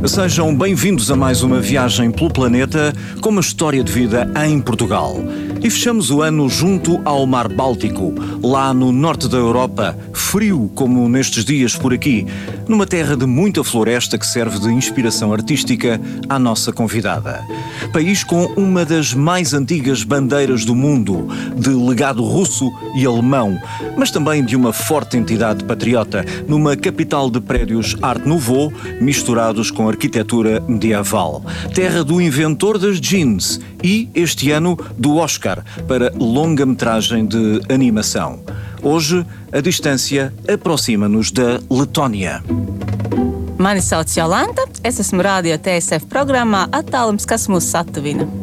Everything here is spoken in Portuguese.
Sejam bem-vindos a mais uma viagem pelo planeta com uma história de vida em Portugal. E fechamos o ano junto ao Mar Báltico, lá no norte da Europa, frio como nestes dias por aqui, numa terra de muita floresta que serve de inspiração artística à nossa convidada. País com uma das mais antigas bandeiras do mundo, de legado russo e alemão, mas também de uma forte entidade patriota, numa capital de prédios Art Nouveau, misturados com arquitetura medieval. Terra do inventor das jeans e, este ano, do Oscar para longa-metragem de animação. Hoje, a distância aproxima-nos da Letónia. Mani sauc Jolanta, es esmu Rādio TSF programmā Attālums, kas mūs satuvina.